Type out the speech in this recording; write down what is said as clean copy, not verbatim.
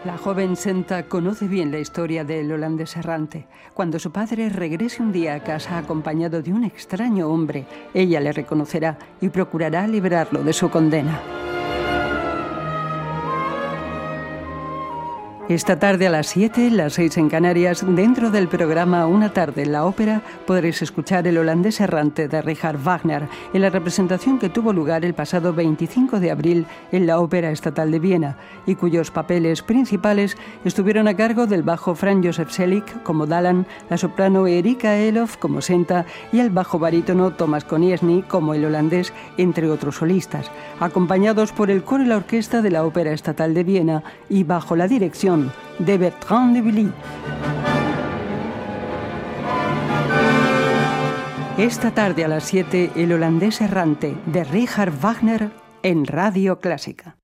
La joven Senta conoce bien la historia del holandés errante. Cuando su padre regrese un día a casa acompañado de un extraño hombre, ella le reconocerá y procurará librarlo de su condena. Esta tarde a las 7, las 6 en Canarias, dentro del programa Una tarde en la ópera, podréis escuchar El holandés errante de Richard Wagner, en la representación que tuvo lugar el pasado 25 de abril en la Ópera Estatal de Viena, y cuyos papeles principales estuvieron a cargo del bajo Franz Josef Selig como Dalan, la soprano Erika Elof como Senta y el bajo barítono Thomas Konieczny como el holandés, entre otros solistas, acompañados por el coro y la orquesta de la Ópera Estatal de Viena y bajo la dirección de Bertrand de Billy. Esta tarde a las 7, El holandés errante de Richard Wagner en Radio Clásica.